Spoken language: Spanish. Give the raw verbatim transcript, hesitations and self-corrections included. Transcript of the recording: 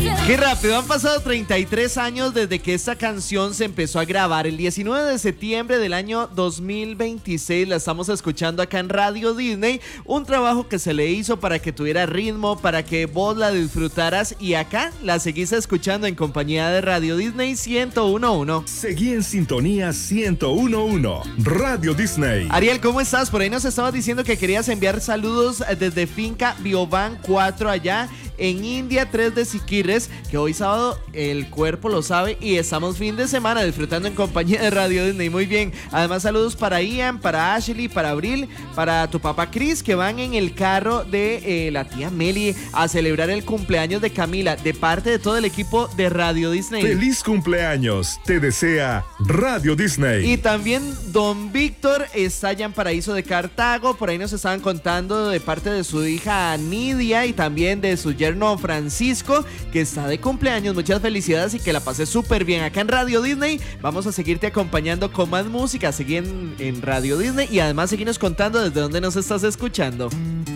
Qué rápido, han pasado treinta y tres años desde que esta canción se empezó a grabar. El diecinueve de septiembre del año dos mil veintiséis la estamos escuchando acá en Radio Disney. Un trabajo que se le hizo para que tuviera ritmo, para que vos la disfrutaras, y acá la seguís escuchando en compañía de Radio Disney ciento uno punto uno. Seguí en sintonía ciento uno punto uno, Radio Disney. Ariel, ¿cómo estás? Por ahí nos estabas diciendo que querías enviar saludos desde Finca Bioban cuatro allá en India tres de Siquirres, que hoy sábado el cuerpo lo sabe y estamos fin de semana disfrutando en compañía de Radio Disney. Muy bien, además saludos para Ian, para Ashley, para Abril, para tu papá Chris, que van en el carro de eh, la tía Meli a celebrar el cumpleaños de Camila, de parte de todo el equipo de Radio Disney. ¡Feliz cumpleaños! Te desea Radio Disney. Y también don Víctor está allá en Paraíso de Cartago. Por ahí nos estaban contando de parte de su hija Nidia y también de su yerno Francisco, que está de cumpleaños. Muchas felicidades y que la pases súper bien. Acá en Radio Disney vamos a seguirte acompañando con más música. Seguí en, en Radio Disney y además seguirnos contando desde dónde nos estás escuchando.